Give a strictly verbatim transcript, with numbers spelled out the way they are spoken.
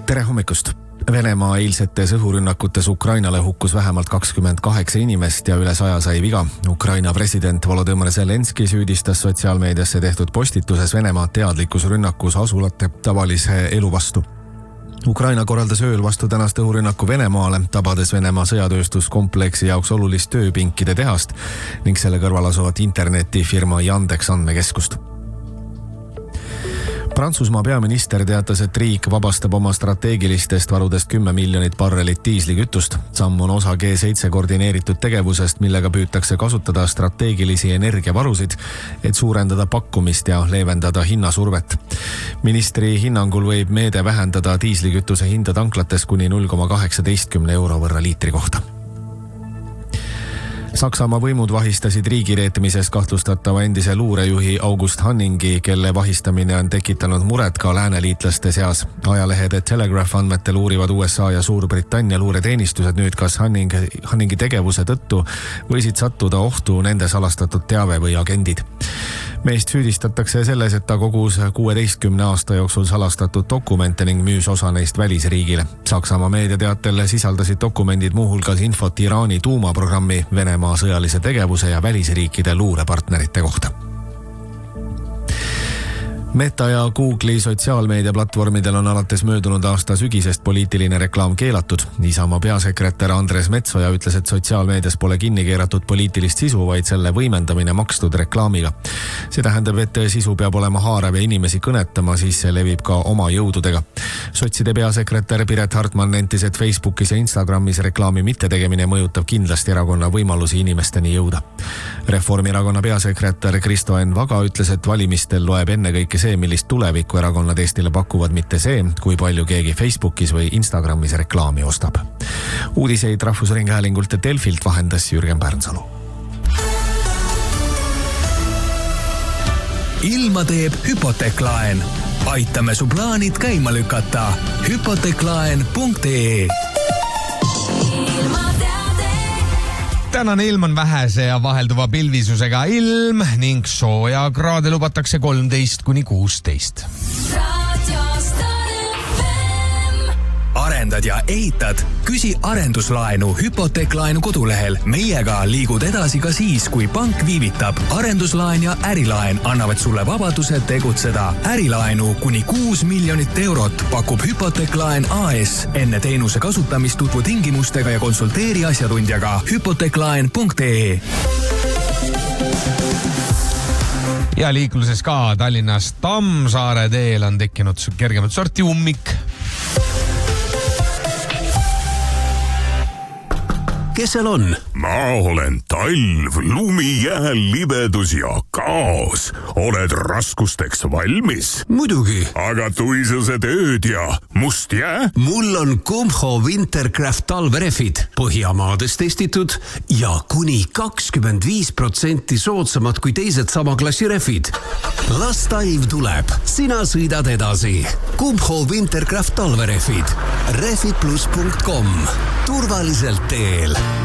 Tere hommikust! Venemaa eilsetes õhurünnakutes Ukrainale hukkus vähemalt kakskümmend kaheksa inimest ja üle saja sai viga. Ukraina president Volodymyr Zelenski süüdistas sotsiaalmeediasse tehtud postituses Venemaa teadlikkus rünnakus asulate tavalise elu vastu. Ukraina korraldas ööl vastu tänast õhurünnaku Venemaale, tabades Venemaa sõjatööstuskompleksi jaoks olulist tööpinkide tehast ning selle kõrval asuvat internetifirma Yandex andmekeskust. Prantsusmaa peaminister teatas, et riik vabastab oma strateegilistest varudest kümme miljonit barrelit diislikütust. Samm on osa G seitse koordineeritud tegevusest, millega püütakse kasutada strateegilisi energiavarusid, et suurendada pakkumist ja leevendada hinnasurvet. Ministri hinnangul võib meede vähendada diislikütuse hinda tanklates kuni null koma kaheksateistkümne euro võrra liitri kohta. Saksamaa võimud vahistasid riigireetmises kahtlustatava endise luurejuhi August Hanningi, kelle vahistamine on tekitanud muret ka lääneliitlaste seas. Ajalehe The Telegraph andmetel uurivad U S A ja Suurbritannia luureteenistused nüüd, kas Hanning, Hanningi tegevuse tõttu võisid sattuda ohtu nende salastatud teave või agendid. Meest süüdistatakse selles, et ta kogus kuueteistkümne aasta jooksul salastatud dokumente ning müüs osa neist välisriigile. Saksamaa meediateatel sisaldasid dokumendid muuhulgas infot Iraani tuumaprogrammi, Venemaa sõjalise tegevuse ja välisriikide luurepartnerite kohta. Meta ja Google'i sotsiaalmeediaplatvormidel on alates möödunud aasta sügisest poliitiline reklaam keelatud. Isamaa peasekretär Andres Metsoja ütles, et sotsiaalmeedias pole kinni keeratud poliitilist sisu, vaid selle võimendamine makstud reklaamiga. See tähendab, et sisu peab olema haarav ja inimesi kõnetama, siis see levib ka oma jõududega. Sotside peasekretär Piret Hartman nentis, et Facebookis ja Instagramis reklaami mittetegemine mõjutab kindlasti erakonna võimalusi inimesteni jõuda. Reformierakonna peasekretär Kristo Enn Vaga ütles, et valimistel loeb ennekõike see, millist tulevikku erakonnad Eestile pakuvad, mitte see, kui palju keegi Facebookis või Instagramis reklaami ostab. Uudiseid Rahvusringhäälingult ja Delfilt vahendas Jürgen Pärnsalu. Ilma teeb hüpoteeklaen. Aitame su plaanid käima lükata. hüpoteeklaen punkt ee Tänane ilm on vähese ja vahelduva pilvisusega ilm ning sooja kraade lubatakse kolmteist kuni kuusteist. Arendad ja ehitad? Küsi arenduslaenu hüpoteeklaenu kodulehel. Meiega liigud edasi ka siis, kui pank viivitab. Arenduslaen ja ärilaen annavad sulle vabaduse tegutseda. Ärilaenu kuni kuus miljonit eurot pakub hüpoteeklaen A S. Enne teenuse kasutamist tutvu tingimustega ja konsulteeri asjatundjaga. hüpoteeklaen punkt ee Ja liikluses ka Tallinnas Tammsaare teel on tekkinud kergemat sorti ummik. Kes seal on? Ma olen talv, lumi, jääl, libedus ja kaos. Oled raskusteks valmis? Muidugi. Aga tuisused ööd ja must jää? Mul on Kumho Wintercraft talverefid. Põhjamaades testitud ja kuni kakskümmend viis protsenti soodsamad kui teised sama klassi refid. Las talv tuleb. Sina sõidad edasi. Kumho Wintercraft talverefid. refid plus punkt com. Turvaliselt teel.